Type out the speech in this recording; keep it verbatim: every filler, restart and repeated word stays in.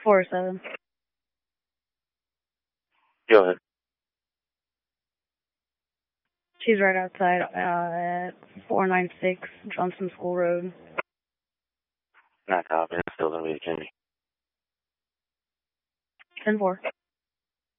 four seven. Go ahead. She's right outside uh, at four nine six Johnson School Road. Not copy. It's still going to be Kenny. ten four.